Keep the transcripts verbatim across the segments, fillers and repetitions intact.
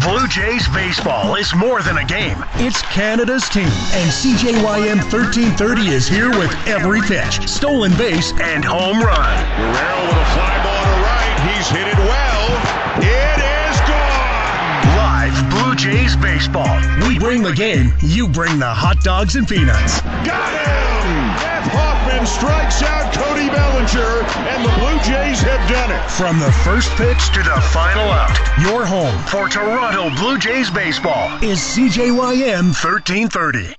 Blue Jays baseball is more than a game. It's Canada's team, and C J Y M thirteen thirty is here with every pitch, stolen base, and home run. Guerrero with a fly ball to right. He's hit it well. It is gone. Live Blue Jays baseball. We bring the game. You bring the hot dogs and peanuts. Got him! Jeff Hoffman strikes out Cody Bellinger, and the Blue Jays have done it. From the first pitch to the final out, your home for Toronto Blue Jays baseball is C J Y M thirteen thirty.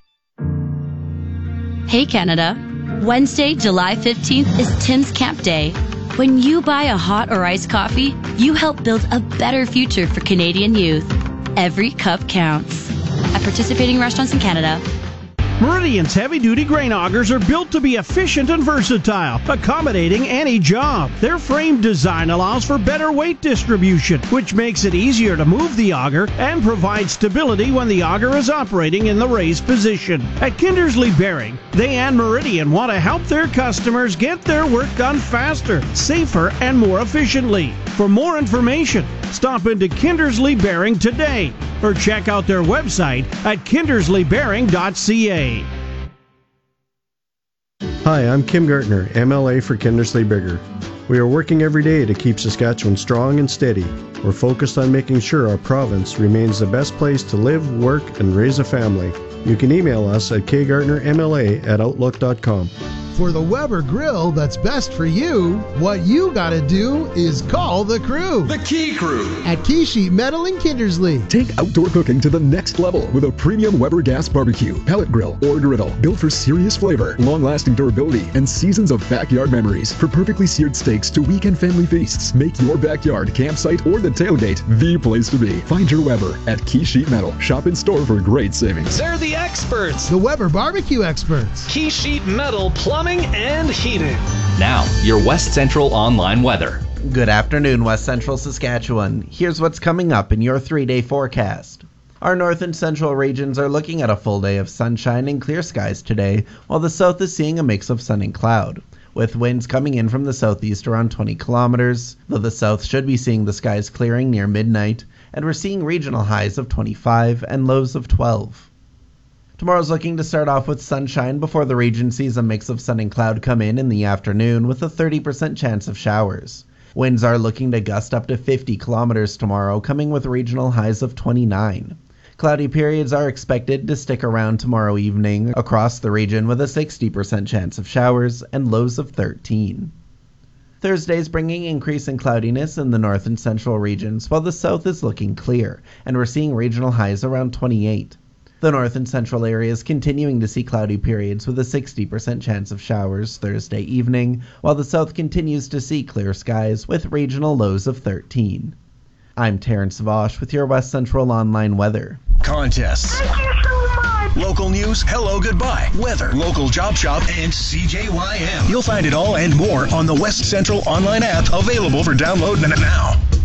Hey Canada, Wednesday, July fifteenth is Tim's Camp Day. When you buy a hot or iced coffee, you help build a better future for Canadian youth. Every cup counts. At participating restaurants in Canada. Meridian's heavy-duty grain augers are built to be efficient and versatile, accommodating any job. Their frame design allows for better weight distribution, which makes it easier to move the auger and provides stability when the auger is operating in the raised position. At Kindersley Bearing, they and Meridian want to help their customers get their work done faster, safer, and more efficiently. For more information, stop into Kindersley Bearing today or check out their website at kindersley bearing dot c a. Hi, I'm Kim Gartner, M L A for Kindersley Bigger. We are working every day to keep Saskatchewan strong and steady. We're focused on making sure our province remains the best place to live, work, and raise a family. You can email us at k gartner m l a at outlook dot com. For the Weber grill that's best for you, what you gotta do is call the crew. The Key Crew. At Key Sheet Metal in Kindersley. Take outdoor cooking to the next level with a premium Weber gas barbecue, pellet grill, or griddle built for serious flavor, long-lasting durability, and seasons of backyard memories. For perfectly seared steaks to weekend family feasts, make your backyard, campsite, or the tailgate the place to be. Find your Weber at Key Sheet Metal. Shop in store for great savings. They're the experts. The Weber barbecue experts. Key Sheet Metal Plumbing and heating. Now, your West Central online weather. Good afternoon, West Central Saskatchewan. Here's what's coming up in your three-day forecast. Our north and central regions are looking at a full day of sunshine and clear skies today, while the south is seeing a mix of sun and cloud, with winds coming in from the southeast around twenty kilometers, though the south should be seeing the skies clearing near midnight, and we're seeing regional highs of twenty-five and lows of twelve. Tomorrow's looking to start off with sunshine before the region sees a mix of sun and cloud come in in the afternoon with a thirty percent chance of showers. Winds are looking to gust up to fifty kilometers tomorrow, coming with regional highs of twenty-nine. Cloudy periods are expected to stick around tomorrow evening across the region with a sixty percent chance of showers and lows of thirteen. Thursday's bringing increase in cloudiness in the north and central regions, while the south is looking clear, and we're seeing regional highs around twenty-eight. The north and central areas continuing to see cloudy periods with a sixty percent chance of showers Thursday evening, while the south continues to see clear skies with regional lows of thirteen. I'm Terrence Vosh with your West Central online weather. Contests. Thank you so much. Local news, hello, goodbye, weather, local job shop, and C J Y M. You'll find it all and more on the West Central online app, available for download now.